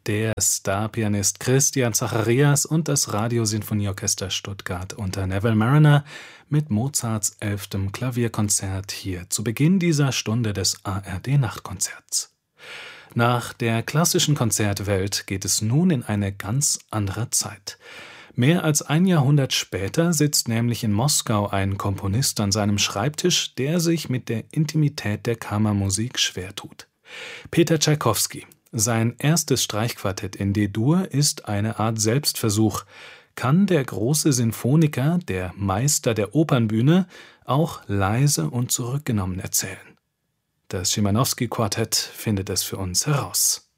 Der Starpianist Christian Zacharias und das Radiosinfonieorchester Stuttgart unter Neville Marriner mit Mozarts 11. Klavierkonzert hier zu Beginn dieser Stunde des ARD-Nachtkonzerts. Nach der klassischen Konzertwelt geht es nun in eine ganz andere Zeit. Mehr als ein Jahrhundert später sitzt nämlich in Moskau ein Komponist an seinem Schreibtisch, der sich mit der Intimität der Kammermusik schwer tut. Peter Tschaikowski. Sein erstes Streichquartett in D-Dur ist eine Art Selbstversuch. Kann der große Sinfoniker, der Meister der Opernbühne, auch leise und zurückgenommen erzählen? Das Schimanowski-Quartett findet es für uns heraus.